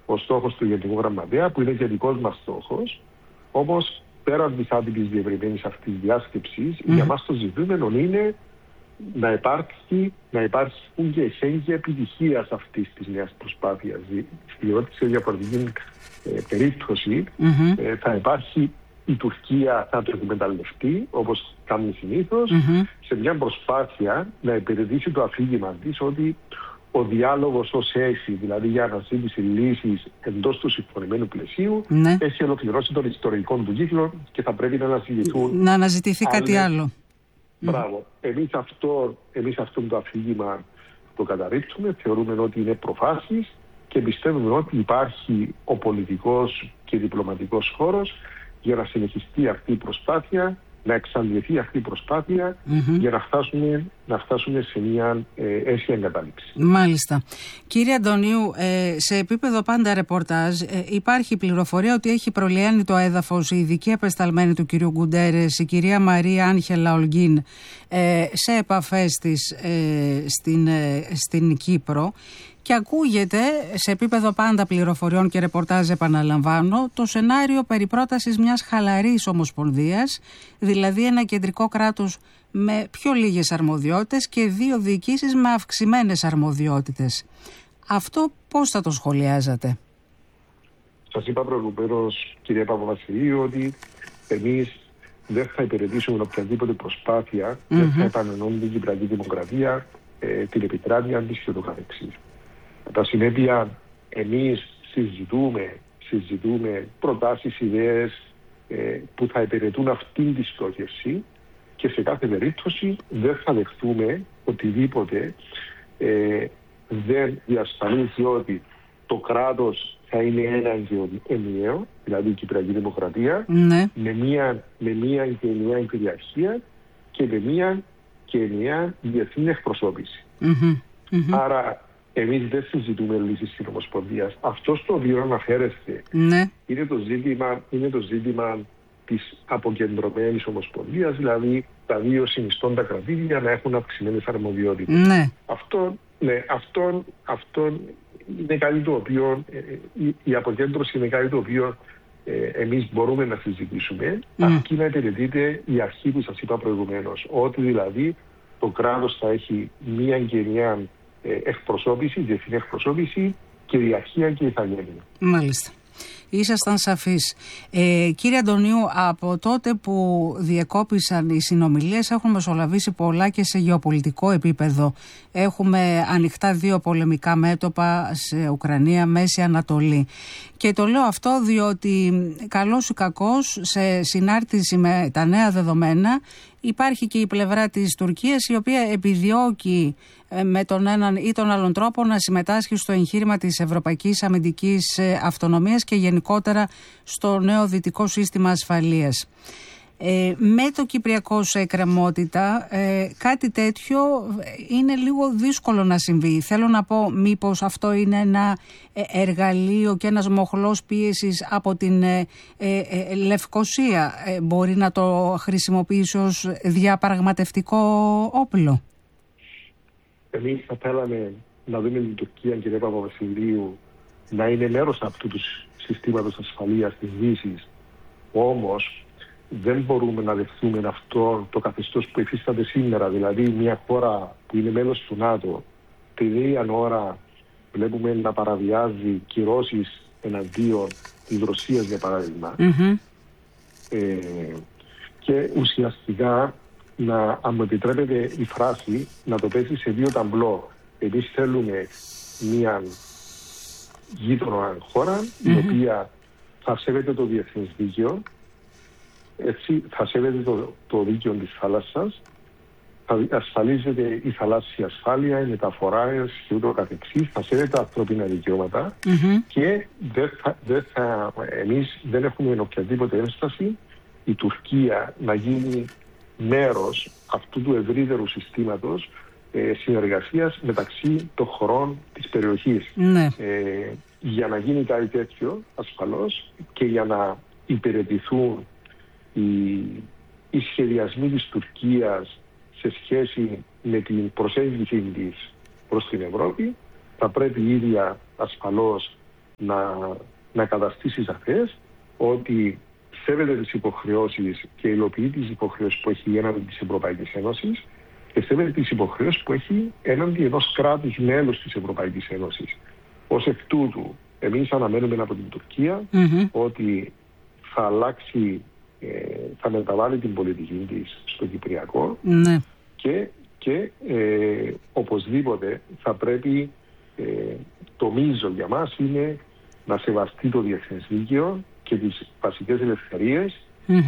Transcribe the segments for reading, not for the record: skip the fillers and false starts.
ο στόχος του Γενικού Γραμματέα, που είναι και δικός μας στόχος. Όμως, πέραν της άτυπης διευρυμένης αυτής διάσκεψης, για μας το ζητούμενο είναι να υπάρχουν και εχέγγυα επιτυχίας αυτής της νέας προσπάθειας. Διότι σε διαφορετική περίπτωση θα υπάρχει η Τουρκία θα το εκμεταλλευτεί, όπως κάνει συνήθως, σε μια προσπάθεια να υπηρετήσει το αφήγημα της ότι ο διάλογος ως έχει, δηλαδή για αναζήτηση λύσης εντός του συμφωνημένου πλαισίου, έχει ολοκληρώσει τον ιστορικό του κύκλο και θα πρέπει να αναζητηθεί κάτι άλλο. Μπράβο. Εμείς αυτό το αφήγημα το καταρρίπτουμε, θεωρούμε ότι είναι προφάσεις και πιστεύουμε ότι υπάρχει ο πολιτικός και διπλωματικός χώρος για να συνεχιστεί αυτή η προσπάθεια, να εξαντληθεί αυτή η προσπάθεια για να φτάσουμε σε μια αίσια εγκατάλειψη. Μάλιστα. Κύριε Αντωνίου, σε επίπεδο πάντα ρεπορτάζ υπάρχει πληροφορία ότι έχει προλιάνει το έδαφος η ειδική απεσταλμένη του κυρίου Γκουντέρες, η κυρία Μαρία Άγχελα Ολγκίν, σε επαφές της στην Κύπρο. Και ακούγεται σε επίπεδο πάντα πληροφοριών και ρεπορτάζ, επαναλαμβάνω, το σενάριο περί πρότασης μιας χαλαρής ομοσπονδίας, δηλαδή ένα κεντρικό κράτος με πιο λίγες αρμοδιότητες και δύο διοικήσεις με αυξημένες αρμοδιότητες. Αυτό πώς θα το σχολιάζατε? Σας είπα προηγουμένως, κύριε Παπαβασιλείου, ότι εμείς δεν θα υπηρετήσουμε οποιαδήποτε προσπάθεια, δεν θα επανενώνουμε την Κυπριακή Δημοκρατία, την επικράτεια της και το καθεξής. Κατά συνέπεια, εμείς συζητούμε προτάσεις, ιδέες που θα υπηρετούν αυτήν τη στόχευση και σε κάθε περίπτωση δεν θα δεχτούμε οτιδήποτε δεν διασφαλίζει ότι το κράτος θα είναι ένα και ενιαίο, δηλαδή η Κυπριακή Δημοκρατία, με μία και ενιαία κυριαρχία και με μία και ενιαία διεθνή εκπροσώπηση. Άρα, εμείς δεν συζητούμε λύσεις στην Ομοσπονδία. Αυτό στο οποίο αναφέρεστε είναι το ζήτημα της αποκεντρωμένης Ομοσπονδίας, δηλαδή τα δύο συνιστώντα κρατήδια να έχουν αυξημένες αρμοδιότητες. Αυτό είναι κάτι το οποίο, η αποκέντρωση είναι κάτι το οποίο εμείς μπορούμε να συζητήσουμε, αρκεί να υπηρετείται η αρχή που σας είπα προηγουμένως, ότι δηλαδή το κράτος θα έχει μία και ενιαία εκπροσώπηση, διεθνή εκπροσώπηση, κυριαρχία και ηθαγένεια. Μάλιστα. Ήσασταν σαφείς. Κύριε Αντωνίου, από τότε που διεκόπησαν οι συνομιλίες έχουν μεσολαβήσει πολλά και σε γεωπολιτικό επίπεδο. Έχουμε ανοιχτά δύο πολεμικά μέτωπα σε Ουκρανία, Μέση Ανατολή. Και το λέω αυτό διότι καλός ή κακός, σε συνάρτηση με τα νέα δεδομένα, υπάρχει και η πλευρά της Τουρκίας, η οποία επιδιώκει με τον έναν ή τον άλλον τρόπο να συμμετάσχει στο εγχείρημα της Ευρωπαϊκής Αμυντικής Αυτονομίας και γενικότερα στο νέο δυτικό σύστημα ασφαλείας. Με το Κυπριακό σε εκκρεμότητα κάτι τέτοιο είναι λίγο δύσκολο να συμβεί. Θέλω να πω, μήπως αυτό είναι ένα εργαλείο και ένας μοχλός πίεσης από την Λευκοσία, μπορεί να το χρησιμοποιήσει ως διαπραγματευτικό όπλο? Εμείς θα θέλαμε να δούμε την Τουρκία, κύριε Παπαβασιλείου, να είναι μέρος αυτού του συστήματος ασφαλείας της Δύσης. Όμως δεν μπορούμε να δεχθούμε αυτό το καθεστώς που υφίσταται σήμερα, δηλαδή μια χώρα που είναι μέλος του ΝΑΤΟ, την ίδια ώρα βλέπουμε να παραβιάζει κυρώσεις εναντίον της Ρωσίας, για παράδειγμα. Και ουσιαστικά, αν μου επιτρέπετε η φράση, να το πέσει σε δύο ταμπλό. Εμείς θέλουμε μια γείτονα χώρα, η οποία θα σέβεται το διεθνές δίκαιο, έτσι θα σέβεται το δίκαιο της θάλασσας, θα ασφαλίζεται η θαλάσσια ασφάλεια, οι μεταφορές και ούτω καθεξής, θα σέβεται τα ανθρώπινα δικαιώματα και εμείς δεν έχουμε οποιαδήποτε ένσταση η Τουρκία να γίνει μέρος αυτού του ευρύτερου συστήματος συνεργασίας μεταξύ των χωρών της περιοχής. Για να γίνει κάτι τέτοιο ασφαλώς και για να υπηρετηθούν οι σχεδιασμοί της Τουρκίας σε σχέση με την προσέγγιση της προς την Ευρώπη, θα πρέπει η ίδια ασφαλώς να καταστήσει σαφές ότι σέβεται τις υποχρεώσεις και υλοποιεί τις υποχρεώσεις που έχει έναντι της Ευρωπαϊκής Ένωσης και σέβεται τις υποχρεώσεις που έχει έναντι ενός κράτους μέλους της Ευρωπαϊκής Ένωσης. Ως εκ τούτου, εμείς αναμένουμε από την Τουρκία ότι θα αλλάξει, θα μεταβάλει την πολιτική της στο Κυπριακό και οπωσδήποτε θα πρέπει, το μείζον για μας είναι να σεβαστεί το διεθνές δίκαιο και τις βασικές ελευθερίες,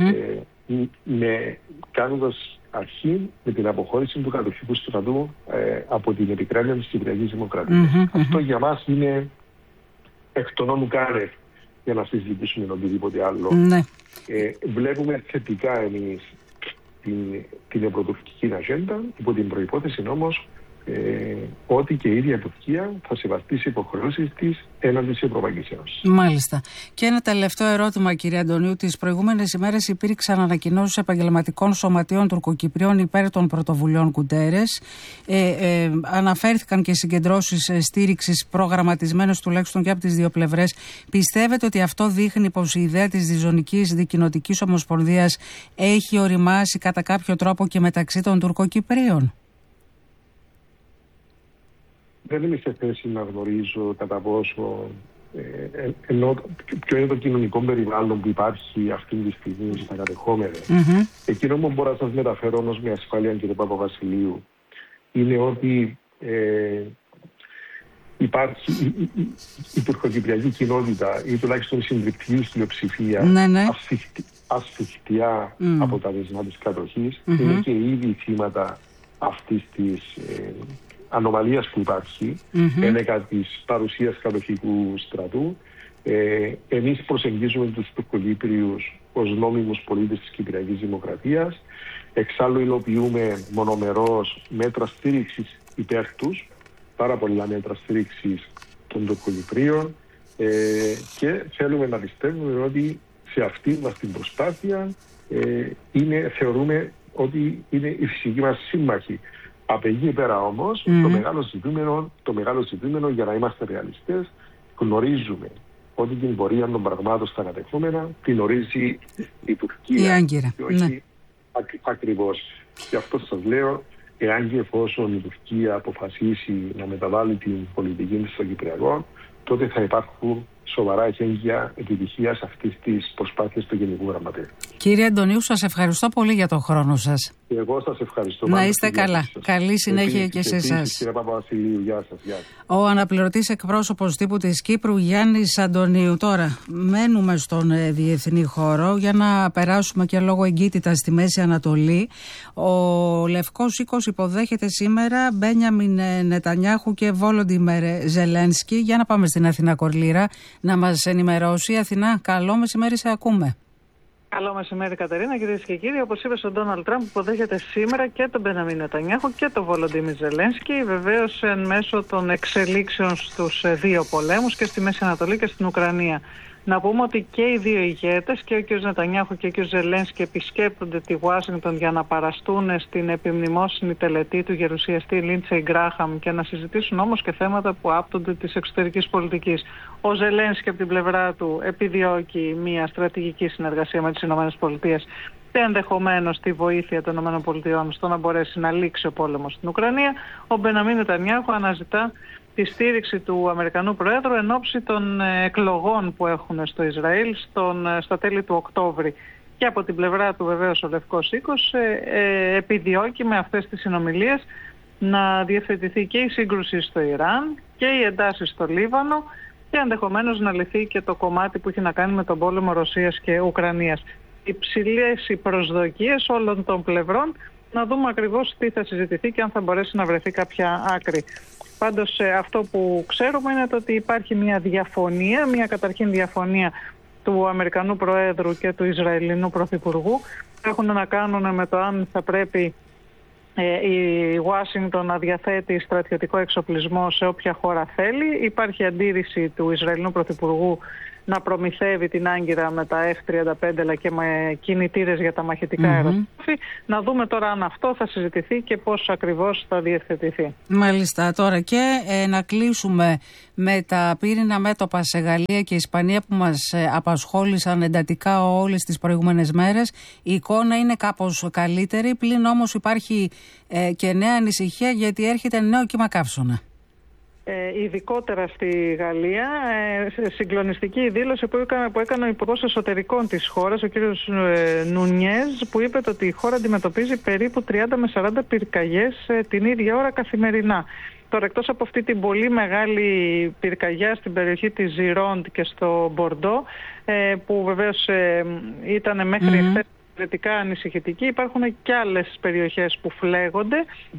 κάνοντας αρχή με την αποχώρηση του κατοχικού στρατού από την επικράτεια της Κυπριακής Δημοκρατίας. Αυτό για μας είναι εκ των όνου κάρε για να συζητήσουμε οτιδήποτε άλλο. Βλέπουμε θετικά εμείς την ευρωτουρκική ατζέντα, υπό την προϋπόθεση όμως ότι και η ίδια η Τουρκία θα σεβαστεί τις υποχρεώσεις της έναντι της Ευρωπαϊκής Ένωσης. Μάλιστα. Και ένα τελευταίο ερώτημα, κύριε Αντωνίου. Τις προηγούμενες ημέρες υπήρξαν ανακοινώσεις επαγγελματικών σωματείων τουρκοκυπρίων υπέρ των πρωτοβουλειών Κουτέρες. Αναφέρθηκαν και συγκεντρώσεις στήριξης προγραμματισμένες τουλάχιστον και από τις δύο πλευρές. Πιστεύετε ότι αυτό δείχνει πως η ιδέα της διζωνικής δικοινοτικής ομοσπονδίας έχει οριμάσει κατά κάποιο τρόπο και μεταξύ των Τουρκοκυπρίων? Δεν είμαι σε θέση να γνωρίζω κατά πόσο ποιο είναι το κοινωνικό περιβάλλον που υπάρχει αυτή τη στιγμή στα κατεχόμενα. Εκείνο που μπορώ να σας μεταφέρω όμως με ασφάλεια, κύριε Παπαβασιλείου, είναι ότι υπάρχει η τουρκοκυπριακή κοινότητα ή τουλάχιστον η συντριπτική πλειοψηφία ασφιχτιά από τα δεσμά της κατοχής. Είναι και ήδη θύματα αυτής της ανομαλίας που υπάρχει ένεκα της παρουσίας κατοχικού στρατού. Εμείς προσεγγίζουμε τους Τουρκοκύπριους ως νόμιμους πολίτες της Κυπριακής Δημοκρατίας. Εξάλλου υλοποιούμε μονομερώς μέτρα στήριξης υπέρ τους, πάρα πολλά μέτρα στήριξης των Τουρκοκυπρίων και θέλουμε να πιστεύουμε ότι σε αυτή μας την προσπάθεια θεωρούμε ότι είναι η φυσική μας σύμμαχη. Από εκεί πέρα όμως, το μεγάλο ζητούμενο, για να είμαστε ρεαλιστές, γνωρίζουμε ότι την πορεία των πραγμάτων στα κατεχόμενα την ορίζει η Τουρκία. Η Άγκυρα. Και όχι ακριβώς. Γι' αυτό σας λέω, εάν και εφόσον η Τουρκία αποφασίσει να μεταβάλει την πολιτική της στο Κυπριακό, τότε θα υπάρχουν σοβαρά εχέγγυα επιτυχίας αυτής της προσπάθειας του Γενικού Γραμματέα. Κύριε Αντωνίου, σας ευχαριστώ πολύ για τον χρόνο σας. Και εγώ σας ευχαριστώ. Να είστε καλά. Καλή συνέχεια και σε εσάς. Κύριε Παπαβασιλείου, γεια σας. Ο αναπληρωτής εκπρόσωπος τύπου της Κύπρου, Γιάννης Αντωνίου. Τώρα, μένουμε στον διεθνή χώρο για να περάσουμε και λόγω εγκύτητας στη Μέση Ανατολή. Ο Λευκός Οίκος υποδέχεται σήμερα Μπένιαμιν Νετανιάχου και Βόλοντιμιρ Ζελένσκι. Για να πάμε στην Αθηνά Κορλήρα να μας ενημερώσει. Αθηνά, καλό μεσημέρι, σε ακούμε. Καλό μεσημέρι, Κατερίνα. Κυρίες και κύριοι, όπως είπε ο Ντόναλντ Τραμπ, υποδέχεται σήμερα και τον Μπένιαμιν Νετανιάχου και τον Βόλοντιμιρ Ζελένσκι, βεβαίως εν μέσω των εξελίξεων στους δύο πολέμους και στη Μέση Ανατολή και στην Ουκρανία. Να πούμε ότι και οι δύο ηγέτες, και ο κ. Νετανιάχου και ο κ. Ζελένσκι, επισκέπτονται τη Ουάσιγκτον για να παραστούν στην επιμνημόσυνη τελετή του γερουσιαστή Λίντσεϊ Γκράχαμ και να συζητήσουν όμως και θέματα που άπτονται της εξωτερικής πολιτικής. Ο Ζελένσκι από την πλευρά του επιδιώκει μια στρατηγική συνεργασία με τις ΗΠΑ και ενδεχομένως τη βοήθεια των ΗΠΑ στο να μπορέσει να λήξει ο πόλεμος στην Ουκρανία. Ο Μπένιαμιν Νετανιάχου αναζητά τη στήριξη του Αμερικανού Προέδρου εν ώψη των εκλογών που έχουν στο Ισραήλ στα τέλη του Οκτώβρη. Και από την πλευρά του βεβαίως ο Λευκός Οίκος επιδιώκει με αυτές τις συνομιλίες να διευθετηθεί και η σύγκρουση στο Ιράν και οι εντάσεις στο Λίβανο και ενδεχομένως να λυθεί και το κομμάτι που έχει να κάνει με τον πόλεμο Ρωσίας και Ουκρανίας. Υψηλές οι προσδοκίες όλων των πλευρών, να δούμε ακριβώς τι θα συζητηθεί και αν θα μπορέσει να βρεθεί κάποια άκρη. Πάντως αυτό που ξέρουμε είναι ότι υπάρχει μια διαφωνία, μια καταρχήν διαφωνία του Αμερικανού Προέδρου και του Ισραηλινού Πρωθυπουργού. Έχουν να κάνουν με το αν θα πρέπει η Ουάσιγκτον να διαθέτει στρατιωτικό εξοπλισμό σε όποια χώρα θέλει. Υπάρχει αντίρρηση του Ισραηλινού Πρωθυπουργού να προμηθεύει την Άγκυρα με τα F-35 αλλά και με κινητήρες για τα μαχητικά αεροσκάφη. Να δούμε τώρα αν αυτό θα συζητηθεί και πώς ακριβώς θα διευθετηθεί. Μάλιστα. Τώρα και να κλείσουμε με τα πύρινα μέτωπα σε Γαλλία και Ισπανία που μας απασχόλησαν εντατικά όλες τις προηγούμενες μέρες, η εικόνα είναι κάπως καλύτερη, πλην όμως υπάρχει και νέα ανησυχία γιατί έρχεται νέο κύμα καύσωνα. Ειδικότερα στη Γαλλία, συγκλονιστική δήλωση που έκανε ο Υπουργός Εσωτερικών της χώρας, ο κύριος Νουνιέζ, που είπε ότι η χώρα αντιμετωπίζει περίπου 30 με 40 πυρκαγιές την ίδια ώρα καθημερινά. Τώρα, εκτός από αυτή την πολύ μεγάλη πυρκαγιά στην περιοχή της Ζιρόντ και στο Μπορντό, που βεβαίως ήταν μέχρι εχθές εξαιρετικά ανησυχητική, υπάρχουν και άλλες περιοχές που φλέγονται.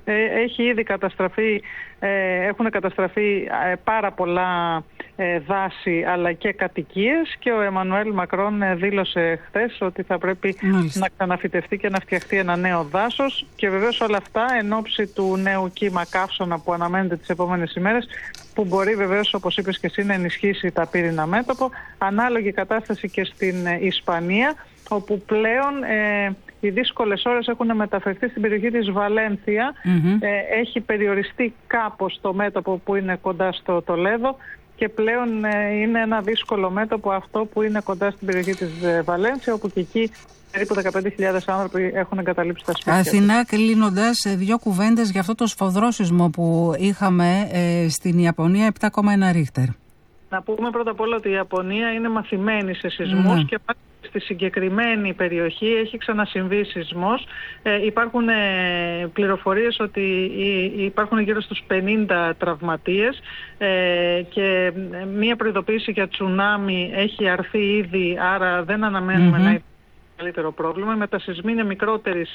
Έχουν καταστραφεί πάρα πολλά δάση αλλά και κατοικίες, και ο Εμμανουέλ Μακρόν δήλωσε χθες ότι θα πρέπει να ξαναφυτευτεί και να φτιαχτεί ένα νέο δάσος, και βεβαίως όλα αυτά εν ώψη του νέου κύμα καύσωνα που αναμένεται τις επόμενες ημέρες, που μπορεί βεβαίως, όπως είπες και εσύ, να ενισχύσει τα πύρινα μέτωπο. Ανάλογη κατάσταση και στην Ισπανία, όπου πλέον οι δύσκολες ώρες έχουν μεταφερθεί στην περιοχή της Βαλένθια. Έχει περιοριστεί κάπως το μέτωπο που είναι κοντά στο Τολέδο, και πλέον είναι ένα δύσκολο μέτωπο αυτό που είναι κοντά στην περιοχή της Βαλένθια, όπου και εκεί περίπου 15.000 άνθρωποι έχουν εγκαταλείψει τα σπίτια. Αθηνά, κλείνοντας, δύο κουβέντες για αυτό το σφοδρό σεισμό που είχαμε στην Ιαπωνία, 7,1 ρίχτερ. Να πούμε πρώτα απ' όλα ότι η Ιαπωνία είναι μαθημένη σε σεισμούς και στη συγκεκριμένη περιοχή έχει ξανασυμβεί σεισμός. Υπάρχουν πληροφορίες ότι υπάρχουν γύρω στους 50 τραυματίες και μία προειδοποίηση για τσουνάμι έχει αρθεί ήδη, άρα δεν αναμένουμε να υπάρχει καλύτερο πρόβλημα. Οι μετασεισμοί είναι μικρότερης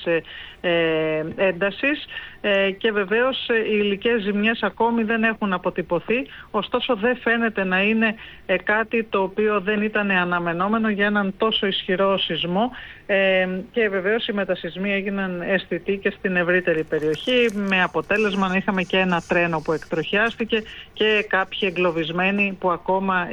έντασης και βεβαίως οι υλικές ζημιές ακόμη δεν έχουν αποτυπωθεί, ωστόσο δεν φαίνεται να είναι κάτι το οποίο δεν ήταν αναμενόμενο για έναν τόσο ισχυρό σεισμό, και βεβαίως οι μετασεισμοί έγιναν αισθητοί και στην ευρύτερη περιοχή, με αποτέλεσμα να είχαμε και ένα τρένο που εκτροχιάστηκε και κάποιοι εγκλωβισμένοι που ακόμα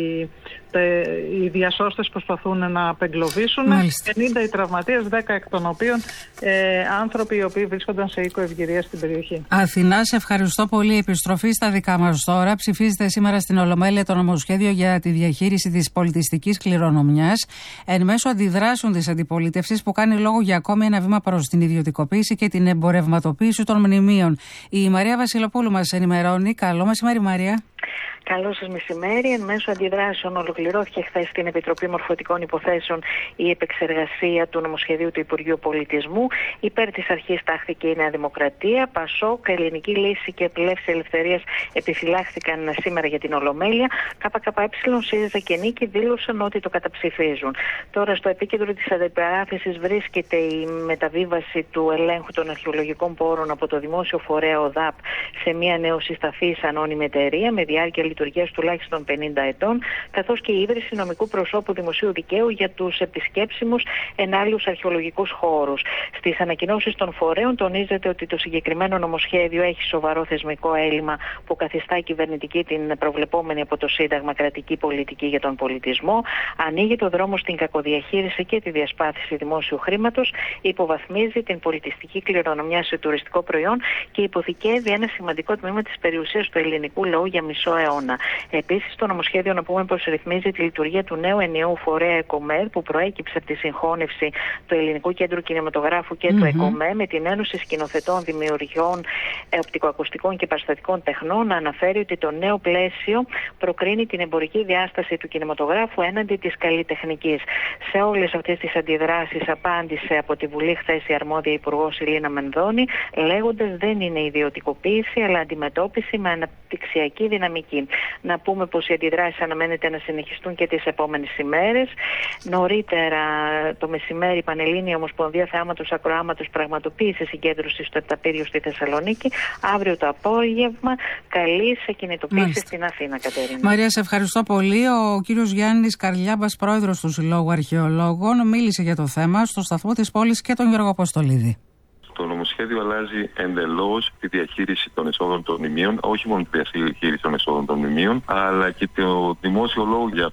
οι διασώστες προσπαθούν να απεγκλωβίσουν. 50 οι τραυματίες, 10 εκ των οποίων άνθρωποι οι οποίοι βρίσκονταν σε οίκο ευγυρίας στην περιοχή. Αθηνά, σε ευχαριστώ πολύ. Επιστροφή στα δικά μας τώρα. Ψηφίζεται σήμερα στην Ολομέλεια το νομοσχέδιο για τη διαχείριση της πολιτιστικής κληρονομιάς, εν μέσω αντιδράσεων της αντιπολίτευσης που κάνει λόγο για ακόμη ένα βήμα προς την ιδιωτικοποίηση και την εμπορευματοποίηση των μνημείων. Η Μαρία Βασιλοπούλου μας ενημερώνει. Καλό μεσημέρι, Μαρία. Καλό σας μεσημέρι. Εν μέσω αντιδράσεων ολοκληρώθηκε χθες στην Επιτροπή Μορφωτικών Υποθέσεων η επεξεργασία του νομοσχεδίου του Υπουργείου Πολιτισμού. Υπέρ της αρχής τάχθηκε η Νέα Δημοκρατία. ΠΑΣΟΚ, Ελληνική Λύση και Πλεύση Ελευθερίας επιφυλάχθηκαν σήμερα για την Ολομέλεια. ΚΚΕ, ΣΥΡΙΖΑ και Νίκη δήλωσαν ότι το καταψηφίζουν. Τώρα στο επίκεντρο της αντιπαράθεσης βρίσκεται η μεταβίβαση του ελέγχου των αρχαιολογικών πόρων από το δημόσιο φορέα ΟΔΑΠ σε μια νεοσυσταθής ανώνυμη εταιρεία με διάρκεια λειτουργίας τουλάχιστον 50 ετών, καθώς και η ίδρυση νομικού προσώπου δημοσίου δικαίου για τους επισκέψιμους ενάλλειους αρχαιολογικούς χώρους. Στις ανακοινώσεις των φορέων τονίζεται ότι το συγκεκριμένο νομοσχέδιο έχει σοβαρό θεσμικό έλλειμμα που καθιστά κυβερνητική την προβλεπόμενη από το Σύνταγμα κρατική πολιτική για τον πολιτισμό, ανοίγει το δρόμο στην κακοδιαχείριση και τη διασπάθηση δημόσιου χρήματος, υποβαθμίζει την πολιτιστική κληρονομιά σε τουριστικό προϊόν και υποθηκεύει ένα σημαντικό τμήμα της περιουσίας του ελληνικού λαού για μισό αιώνα. Επίσης, το νομοσχέδιο να πούμε πως ρυθμίζει τη λειτουργία του νέου ενιαίου φορέα ΕΚΟΜΕΡ που προέκυψε από τη συγχώνευση του Ελληνικού Κέντρου Κινηματογράφου και του ΕΚΟΜΕ με την Ένωση Σκηνοθετών, Δημιουργιών, Οπτικοακουστικών και Παραστατικών Τεχνών, να αναφέρει ότι το νέο πλαίσιο προκρίνει την εμπορική διάσταση του κινηματογράφου έναντι της καλλιτεχνικής. Σε όλες αυτές τις αντιδράσεις απάντησε από τη Βουλή χθες η αρμόδια Υπουργός Ηλίνα Μενδώνη, λέγοντας δεν είναι ιδιωτικοποίηση αλλά αντιμετώπιση με αναπτυξιακή δυναμική. Να πούμε πως οι αντιδράσεις αναμένεται να συνεχιστούν και τις επόμενες ημέρες. Νωρίτερα το μεσημέρι η Πανελλήνια Ομοσπονδία Θεάματος Ακροάματος πραγματοποίησε συγκέντρωση στο Επταπύριο στη Θεσσαλονίκη. Αύριο το απόγευμα καλεί σε κινητοποίηση στην Αθήνα, Κατερίνα. Μαρία, σε ευχαριστώ πολύ. Ο κύριος Γιάννης Καρλιάμπας, πρόεδρος του Συλλόγου Αρχαιολόγων, μίλησε για το θέμα στο σταθμό της πόλης και τον Γιώργο Αποστολίδη. Το νομοσχέδιο αλλάζει εντελώς τη διαχείριση των εσόδων των μνημείων, όχι μόνο τη διαχείριση των εσόδων των μνημείων, αλλά και το δημόσιο λόγο για αυτά.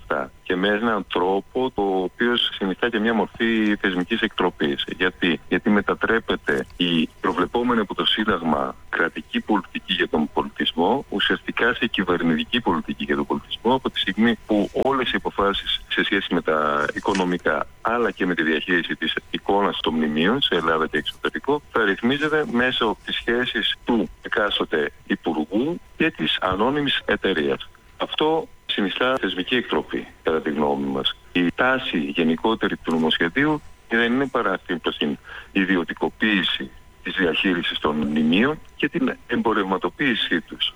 και με έναν τρόπο το οποίο συνιστά και μια μορφή θεσμικής εκτροπής. Γιατί μετατρέπεται η προβλεπόμενη από το Σύνταγμα κρατική πολιτική για τον πολιτισμό ουσιαστικά σε κυβερνητική πολιτική για τον πολιτισμό, από τη στιγμή που όλες οι αποφάσεις σε σχέση με τα οικονομικά αλλά και με τη διαχείριση της εικόνας των μνημείων σε Ελλάδα και εξωτερικό θα ρυθμίζεται μέσω της σχέσης του εκάστοτε υπουργού και της ανώνυμης εταιρείας. Αυτό συνιστά θεσμική εκτροπή, κατά τη γνώμη μας. Η τάση γενικότερη του νομοσχεδίου δεν είναι παρά αυτή προς την ιδιωτικοποίηση της διαχείρισης των μνημείων και την εμπορευματοποίησή τους.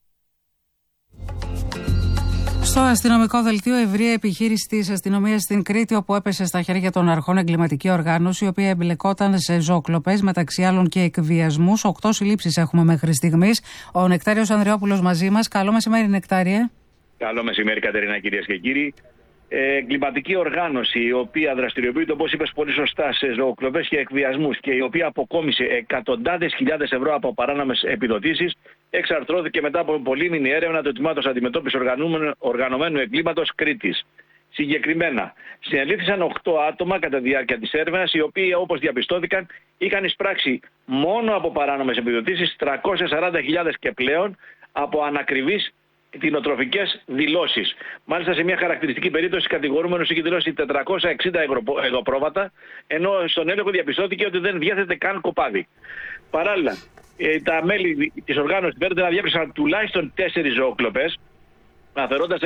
Στο αστυνομικό δελτίο, ευρεία επιχείρηση της αστυνομίας στην Κρήτη, όπου έπεσε στα χέρια των αρχών εγκληματική οργάνωση, η οποία εμπλεκόταν σε ζωοκλοπές, μεταξύ άλλων και εκβιασμούς. 8 συλλήψεις έχουμε μέχρι στιγμής. Ο Νεκτάριος Ανδρεόπουλος μαζί μας. Καλό μεσημέρι, Νεκτάριε. Καλό μεσημέρι, Κατερίνα, κυρίες και κύριοι. Εγκληματική οργάνωση, η οποία δραστηριοποιείται, όπως είπες πολύ σωστά, σε ζωοκλοπές και εκβιασμούς και η οποία αποκόμισε εκατοντάδες χιλιάδες ευρώ από παράνομες επιδοτήσεις, εξαρτρώθηκε μετά από πολύμηνη έρευνα του Τμήματος Αντιμετώπισης Οργανωμένου Εγκλήματος Κρήτης. Συγκεκριμένα, συνελήφθησαν 8 άτομα κατά τη διάρκεια της έρευνας, οι οποίοι, όπως διαπιστώθηκαν, είχαν εισπράξει μόνο από παράνομες επιδοτήσεις 340.000 και πλέον από ανακριβείς κτηνοτροφικές δηλώσεις. Μάλιστα, σε μια χαρακτηριστική περίπτωση, κατηγορούμενος είχε δηλώσει 460 εγωπρόβατα, ενώ στον έλεγχο διαπιστώθηκε ότι δεν διέθετε καν κοπάδι. Παράλληλα, τα μέλη της οργάνωσης φέρεται να διέπραξαν τουλάχιστον 4 ζωοκλοπές, αφαιρώντας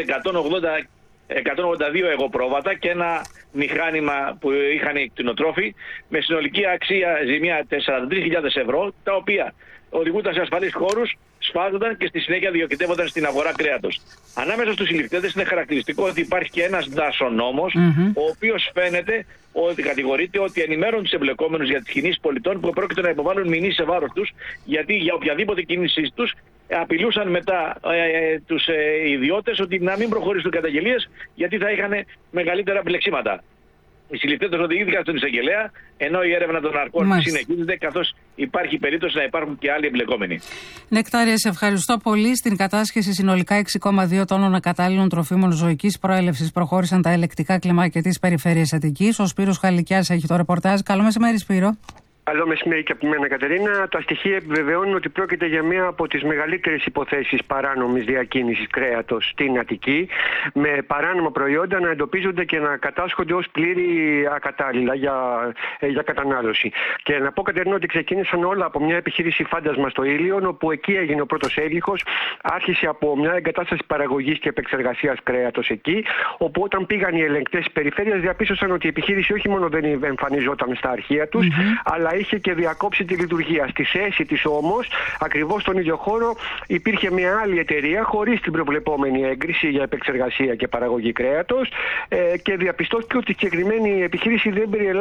182 εγωπρόβατα και ένα μηχάνημα που είχαν οι κτηνοτρόφοι, με συνολική αξία ζημία 43.000 ευρώ, τα οποία οδηγούνταν σε ασφαλείς χώρους, σφάζονταν και στη συνέχεια διοικητεύονταν στην αγορά κρέατος. Ανάμεσα στους συλληφθέντες είναι χαρακτηριστικό ότι υπάρχει και ένας δασονόμος, ο οποίος φαίνεται ότι κατηγορείται ότι ενημέρωνε τους εμπλεκόμενους για τις κινήσεις πολιτών που πρόκειται να υποβάλουν μηνύσεις σε βάρος τους, γιατί για οποιαδήποτε κίνησή τους απειλούσαν μετά τους ιδιώτες ότι να μην προχωρήσουν καταγγελίες, γιατί θα είχαν μεγαλύτερα μπλεξίματα. Οι συλληφθέντες οδηγήθηκαν στον εισαγγελέα, ενώ η έρευνα των αρχών συνεχίζεται, καθώς υπάρχει περίπτωση να υπάρχουν και άλλοι εμπλεκόμενοι. Νεκτάρια, σε ευχαριστώ πολύ. Στην κατάσχεση συνολικά 6,2 τόνων ακατάλληλων τροφίμων ζωικής προέλευσης προχώρησαν τα ελεκτικά κλιμάκια της Περιφέρειας Αττικής. Ο Σπύρος Χαλικιάς έχει το ρεπορτάζ. Καλό μεσημέρι, Σπύρο. Καλό μεσημέρι και από μένα, Κατερίνα. Τα στοιχεία επιβεβαιώνουν ότι πρόκειται για μία από τις μεγαλύτερες υποθέσεις παράνομης διακίνησης κρέατος στην Αττική, με παράνομα προϊόντα να εντοπίζονται και να κατάσχονται ως πλήρη ακατάλληλα για κατανάλωση. Και να πω, Κατερίνα, ότι ξεκίνησαν όλα από μια επιχείρηση φάντασμα στο Ήλιον, όπου εκεί έγινε ο πρώτος έλεγχος. Άρχισε από μια εγκατάσταση παραγωγής και επεξεργασίας κρέατος εκεί, όπου όταν πήγαν οι ελεγκτές της περιφέρειας διαπίστωσαν ότι η επιχείρηση όχι μόνο δεν εμφανιζόταν στα αρχεία τους, αλλά είχε και διακόψει τη λειτουργία. Στη θέση της όμως, ακριβώς στον ίδιο χώρο, υπήρχε μια άλλη εταιρεία χωρίς την προβλεπόμενη έγκριση για επεξεργασία και παραγωγή κρέατος και διαπιστώθηκε ότι η συγκεκριμένη επιχείρηση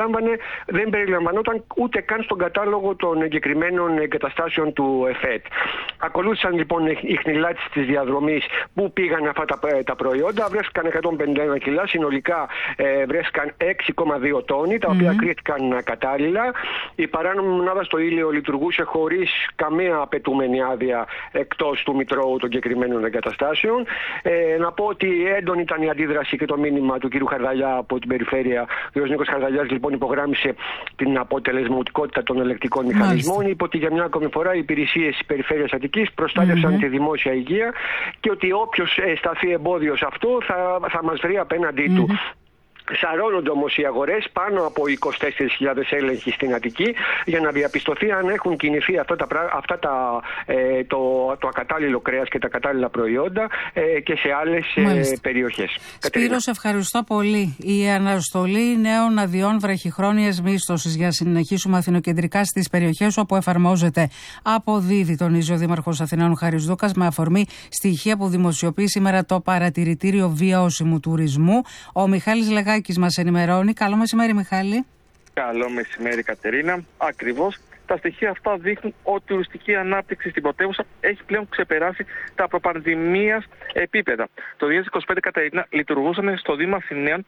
δεν περιλαμβανόταν ούτε καν στον κατάλογο των εγκεκριμένων εγκαταστάσεων του ΕΦΕΤ. Ακολούθησαν λοιπόν οι χνηλάτες της διαδρομής που πήγαν αυτά τα προϊόντα, βρέθηκαν 151 κιλά, συνολικά βρέθηκαν 6,2 τόνοι, τα οποία κρίθηκαν κατάλληλα. Η παράνομη μονάδα στο Ήλιο λειτουργούσε χωρίς καμία απαιτούμενη άδεια εκτός του μητρώου των συγκεκριμένων εγκαταστάσεων. Να πω ότι έντονη ήταν η αντίδραση και το μήνυμα του κ. Χαρδαλιά από την περιφέρεια. Ο κ. Νίκος Χαρδαλιάς λοιπόν υπογράμμισε την αποτελεσματικότητα των ελεκτικών μηχανισμών. Είπε ότι για μια ακόμη φορά οι υπηρεσίες της Περιφέρειας Αττικής προστάτευσαν τη δημόσια υγεία και ότι όποιος σταθεί εμπόδιο σε αυτό θα μας βρει απέναντί του. Σαρώνονται όμως οι αγορές, πάνω από 24.000 έλεγχοι στην Αττική, για να διαπιστωθεί αν έχουν κινηθεί το ακατάλληλο κρέας και τα κατάλληλα προϊόντα και σε άλλες περιοχές. Σπύρο, σε ευχαριστώ πολύ. Η αναστολή νέων αδειών βραχυχρόνιας μίσθωσης για να συνεχίσουμε αθηνοκεντρικά στις περιοχές όπου εφαρμόζεται αποδίδει, τονίζει ο Δήμαρχος Αθηναίων Χάρης Δούκας, με αφορμή στοιχεία που δημοσιοποιεί σήμερα το Παρατηρητήριο Βιώσιμου Τουρισμού. Ο Μιχάλης Λεγάκης μας ενημερώνει. Καλό μεσημέρι, Μιχάλη. Καλό μεσημέρι, Κατερίνα. Ακριβώς. Τα στοιχεία αυτά δείχνουν ότι η τουριστική ανάπτυξη στην πρωτεύουσα έχει πλέον ξεπεράσει τα προπανδημίας επίπεδα. Το 2025, Κατερίνα, λειτουργούσαν στο Δήμο Αθηναίων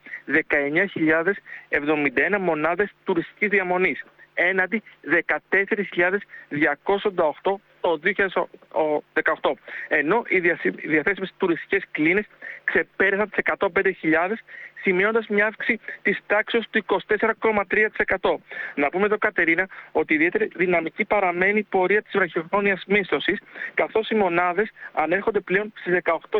19.071 μονάδες τουριστικής διαμονής, έναντι 14.288 το 2018. Ενώ οι διαθέσιμες τουριστικές κλίνες ξεπέρασαν τις 105.000, σημειώνοντας μια αύξηση της τάξης του 24,3%. Να πούμε εδώ, Κατερίνα, ότι η ιδιαίτερη δυναμική παραμένει η πορεία της βραχυχρόνιας μίσθωσης, καθώς οι μονάδες ανέρχονται πλέον στις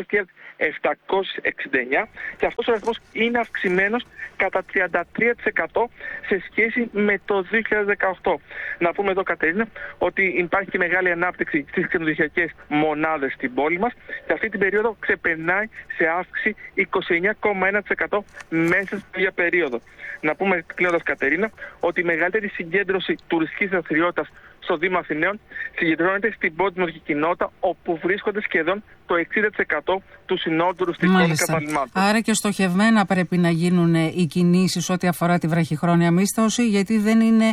18.769 και αυτός ο αριθμός είναι αυξημένος κατά 33% σε σχέση με το 2018. Να πούμε εδώ, Κατερίνα, ότι υπάρχει και μεγάλη ανάπτυξη στις ξενοδοχειακές μονάδες στην πόλη μας και αυτή την περίοδο ξεπερνάει σε αύξηση 29,1% μέσα στην ίδια περίοδο. Να πούμε κλείνοντας, Κατερίνα, ότι η μεγαλύτερη συγκέντρωση τουριστικής δραστηριότητας στο Δήμο Αθηναίων συγκεντρώνεται στην πόντιμορφη κοινότητα, όπου βρίσκονται σχεδόν το 60% του συνόλου τουριστικών καταλυμάτων. Άρα και στοχευμένα πρέπει να γίνουν οι κινήσεις ό,τι αφορά τη βραχυχρόνια μίσθωση, γιατί δεν είναι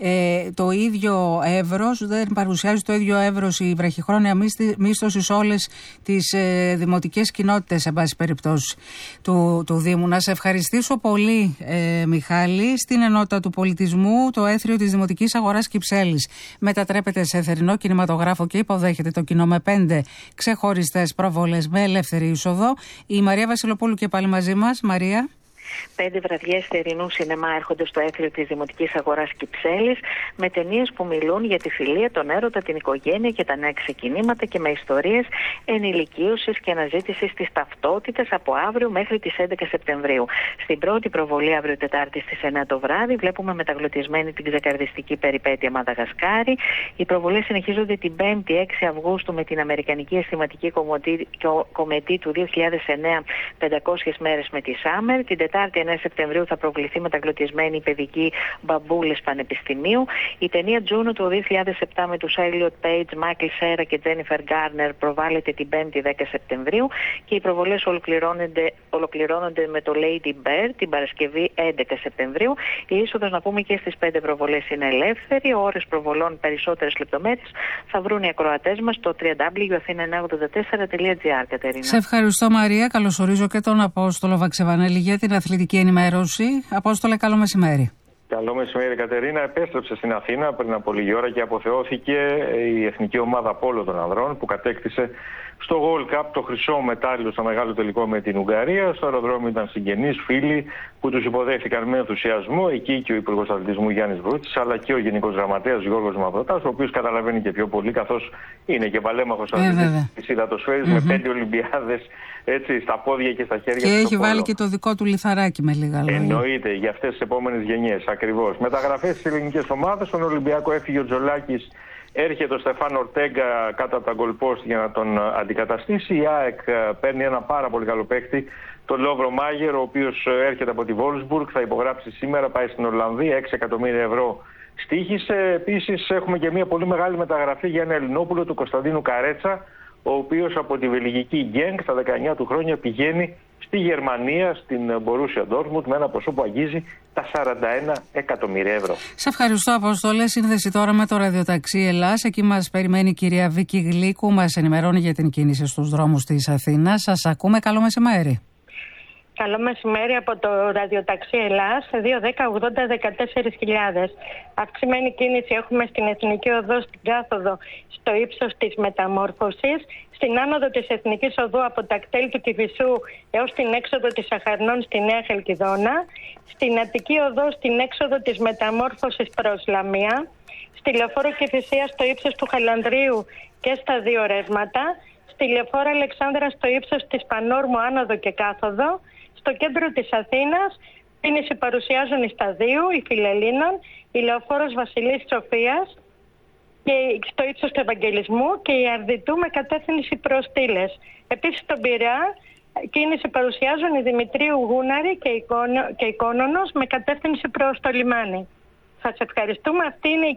το ίδιο εύρος, δεν παρουσιάζει το ίδιο εύρος η βραχυχρόνια μίσθωση σε όλες τις δημοτικές κοινότητες, εν πάση περιπτώσει, του Δήμου. Να σε ευχαριστήσω πολύ, Μιχάλη. Στην ενότητα του πολιτισμού, το έθριο της Δημοτικής Αγοράς Κυψέλης μετατρέπεται σε θερινό κινηματογράφο και υποδέχεται το κοινό με 5 ξεχωριστές προβολές με ελεύθερη είσοδο. Η Μαρία Βασιλοπούλου και πάλι μαζί μας. Μαρία. 5 βραδιές θερινού σινεμά έρχονται στο έθριο της Δημοτικής Αγοράς Κυψέλης, με ταινίες που μιλούν για τη φιλία, τον έρωτα, την οικογένεια και τα νέα ξεκινήματα και με ιστορίες ενηλικίωσης και αναζήτησης της ταυτότητας από αύριο μέχρι τις 11 Σεπτεμβρίου. Στην πρώτη προβολή, αύριο Τετάρτη στις 9 το βράδυ, βλέπουμε μεταγλωτισμένη την ξεκαρδιστική περιπέτεια Μαδαγασκάρη. Οι προβολές συνεχίζονται την 5η 6 Αυγούστου με την Αμερικανική αισθηματική κομμεντή του 2009, 500 μέρες με τη Σάμερ. Την Τετάρτη 9 Σεπτεμβρίου θα προβληθεί μεταγλωτισμένη η παιδική Μπαμπούλες Πανεπιστημίου. Η ταινία Τζούνο του 2007 με τους Έλιοτ Πέιτζ, Μάικλ Σέρα και Τζένιφερ Γκάρνερ προβάλλεται την 5η 10 Σεπτεμβρίου και οι προβολές ολοκληρώνονται με το Lady Bird την Παρασκευή 11 Σεπτεμβρίου. Η είσοδος, να πούμε, και στις 5 προβολές είναι ελεύθερη. Ώρες προβολών, περισσότερες λεπτομέρειες θα βρουν οι ακροατές μας στο www.athena984.gr. Κατερίνα. Σε ευχαριστώ, Μαρία. Καλωσορίζω και τον Απόστολο Βαξεβανέλη για την αθλητική ενημέρωση. Απόστολε, καλό μεσημέρι. Καλό μεσημέρι, Κατερίνα. Επέστρεψε στην Αθήνα πριν από λίγη ώρα και αποθεώθηκε η εθνική ομάδα πόλο των ανδρών που κατέκτησε στο World Cup το χρυσό μετάλλιο στο μεγάλο τελικό με την Ουγγαρία. Στο αεροδρόμιο ήταν συγγενείς, φίλοι που τους υποδέχθηκαν με ενθουσιασμό. Εκεί και ο Υπουργός Αθλητισμού Γιάννης Βρούτσης, αλλά και ο Γενικός Γραμματέας Γιώργος Μαυροτάς, ο οποίος καταλαβαίνει και πιο πολύ, καθώς είναι και παλέμαχος αθλητής της υδατοσφαίρης με 5 Ολυμπιάδες έτσι, στα πόδια και στα χέρια. Και έχει βάλει και το δικό του λιθαράκι, με λίγα λόγια. Εννοείται, για αυτές τις επόμενες γενιές ακριβώς. Μεταγραφές στις ελληνικές ομάδες. Στον Ολυμπιακό έφυγε ο Τζολάκης. Έρχεται ο Στεφάν Ορτέγκα κάτω από τα goal post για να τον αντικαταστήσει. Η ΑΕΚ παίρνει ένα πάρα πολύ καλό παίκτη, τον Λόβρο Μάγερ, ο οποίος έρχεται από τη Βόλσμπουργκ, θα υπογράψει σήμερα, πάει στην Ολλανδία, 6 εκατομμύρια ευρώ στοίχησε. Επίσης έχουμε και μια πολύ μεγάλη μεταγραφή για ένα Ελληνόπουλο, του Κωνσταντίνου Καρέτσα, ο οποίος από τη βελγική Γκένκ στα 19 του χρόνια πηγαίνει στη Γερμανία, στην Μπορούσια Ντόρτμουντ, με ένα ποσό που αγγίζει τα 41 εκατομμύρια ευρώ. Σε ευχαριστώ, Απόστολε. Σύνδεση τώρα με το ραδιοταξί Ελλάς. Εκεί μας περιμένει η κυρία Βίκη Γλίκου, μας ενημερώνει για την κίνηση στους δρόμους της Αθήνας. Σας ακούμε. Καλό μεσημέρι. Καλό μεσημέρι από το ραδιοταξί Ελλάς, 2-10-80-14.000. Αυξημένη κίνηση έχουμε στην Εθνική Οδό, στην κάθοδο στο ύψος της Μεταμόρφωσης, στην άνοδο της Εθνικής Οδού από τα κτέλ του Κηφισού έως την έξοδο της Αχαρνών στη Νέα Χαλκιδόνα, στην Αττική Οδό στην έξοδο της Μεταμόρφωσης προς Λαμία, στη Λεωφόρο Κηφισίας στο ύψος του Χαλανδρίου και στα δύο ρεύματα, στη Λεωφόρο Αλεξάνδρα στο ύψος της Πανόρμου άνοδο και κάθοδο, στο κέντρο της Αθήνας κίνηση παρουσιάζουν οι Σταδίου, η Φιλελλήνων, η Λεωφόρος Βασιλής Σοφίας και στο ύψος του Ευαγγελισμού και η Αρδιτού με κατεύθυνση προς Στήλες. Επίσης στον Πειραιά κίνηση παρουσιάζουν η Δημητρίου Γούναρη και η Κόνονος με κατεύθυνση προς το λιμάνι. Σας ευχαριστούμε. Αυτή είναι η